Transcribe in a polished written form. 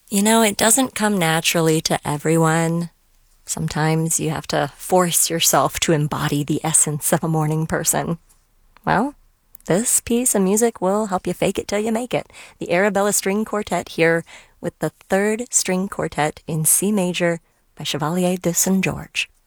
You know, it doesn't come naturally to everyone. Sometimes you have to force yourself to embody the essence of a morning person. Well, this piece of music will help you fake it till you make it. The Arabella String Quartet here with the Third String Quartet in C major by Chevalier de St. George.